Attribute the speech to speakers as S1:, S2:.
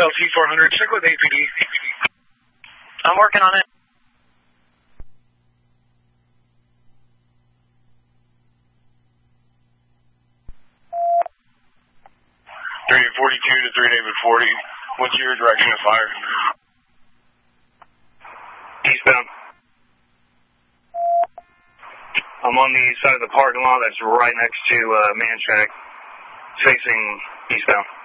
S1: LT 400, check with APD.
S2: I'm working on it.
S3: David 42 to 3 David 40. What's your direction of fire?
S4: Eastbound. I'm on the side of the parking lot that's right next to Manchac, facing eastbound.